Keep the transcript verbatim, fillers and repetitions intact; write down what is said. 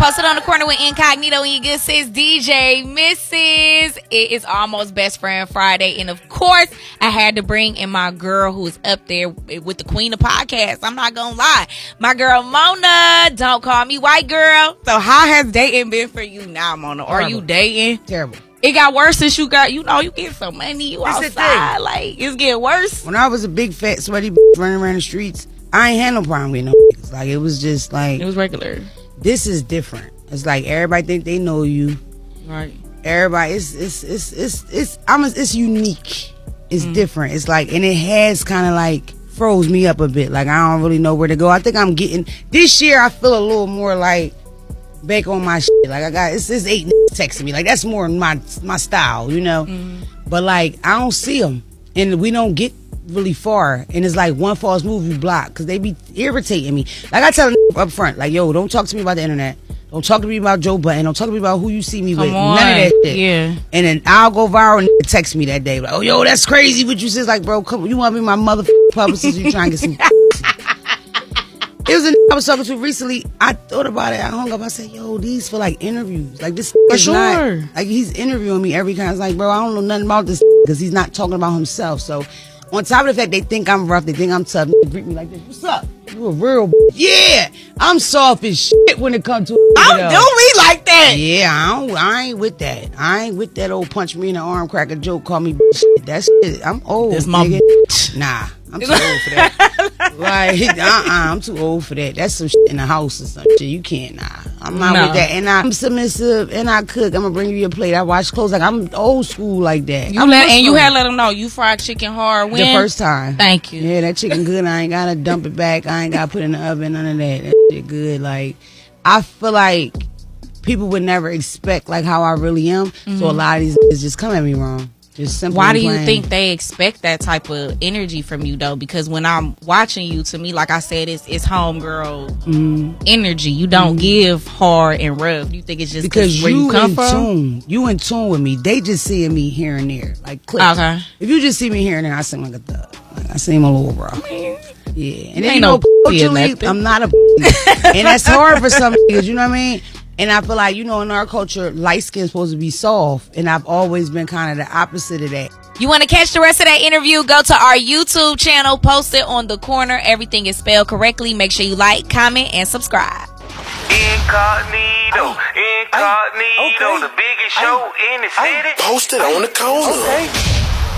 Posted on the Corner with Incognito and your good sis D J Missus It is almost Best Friend Friday, and of course I had to bring in my girl who's up there with the queen of podcasts. I'm not gonna lie, my girl Mona. Don't call me white girl. So how has dating been for you now, Mona? Are Terrible. you dating? Terrible. It got worse since you got, you know, you get some money, you That's the outside, thing. like it's getting worse. When I was a big fat sweaty running around the streets, I ain't had no problem with no niggas. Like, it was just like, It was regular, this is different. It's like everybody think they know you. right? Everybody, it's it's it's it's it's I'm it's unique. It's Mm. different. It's like, and it has kind of like froze me up a bit. Like, I don't really know where to go. I think I'm getting this year. I feel a little more like back on my shit. Like, I got it's, it's eight niggas texting me. Like, that's more my my style, you know. Mm. But like, I don't see them, and we don't get really far. And it's like one false move, you block, because they be irritating me. Like, I tell them up front, like, yo, don't talk to me about the internet. Don't talk to me about Joe Budden. Don't talk to me about who you see me Come with. on. None of that shit. Yeah. And then I'll go viral and text me that day. Like, oh, yo, that's crazy what you said. Like, bro, come on. You want to be my motherfucking publicist? You trying to get some It was a I was talking to recently. I thought about it. I hung up. I said, yo, these feel like interviews. Like, this For is sure. not, like, he's interviewing me every time. It's like, bro, I don't know nothing about this because he's not talking about himself. So, on top of the fact they think I'm rough, they think I'm tough, they greet me like this. What's up? You a real b-. Yeah, I'm soft as shit when it comes to it. Don't do me like that. Yeah, I don't, I ain't with that. I ain't with that old punch me in the arm cracker joke, call me b- shit. That shit, I'm old. This my nigga. bitch. Nah, I'm too old for that. Like, uh-uh, I'm too old for that. That's some shit in the house or some shit. You can't, nah. I'm not No. with that. And I'm submissive, and I cook. I'm gonna bring you your plate. I wash clothes. Like, I'm old school like that. You I'm let, and you Muslim. had let them know you fried chicken hard when? The first time. Thank you. Yeah, that chicken good. I ain't gotta dump it back. I ain't gotta put it in the oven. None of that. That shit good. Like, I feel like people would never expect like how I really am. Mm-hmm. So a lot of these niggas just come at me wrong. Just simple. Why and do you plain. think they expect that type of energy from you though? Because when I'm watching you, to me, like I said, it's it's homegirl Mm. energy. You don't give hard and rough. You think it's just Because where you, you come in from? tune, you in tune with me. They just seeing me here and there, like clips. Okay. If you just see me here and there, I seem like a thug. Like, I seem a little bro. Yeah, and then ain't you no know, pussy or culturally, nothing. I'm not a, and that's hard for some niggas. You know what I mean? And I feel like, you know, in our culture, light skin's supposed to be soft, and I've always been kind of the opposite of that. You want to catch the rest of that interview? Go to our YouTube channel, post it on the corner. Everything is spelled correctly. Make sure you like, comment, and subscribe. Incognito, incognito, okay. the biggest show in the city. Posted on the corner. Okay.